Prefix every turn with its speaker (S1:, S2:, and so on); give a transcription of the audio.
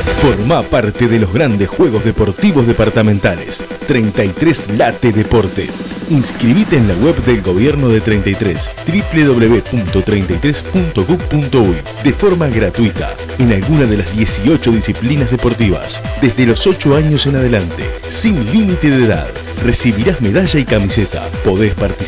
S1: Formá parte de los grandes Juegos Deportivos Departamentales. 33 Late Deporte. Inscribite en la web del Gobierno de 33, www.33.gov.uy, de forma gratuita, en alguna de las 18 disciplinas deportivas, desde los 8 años en adelante, sin límite de edad. Recibirás medalla y camiseta. Podés participar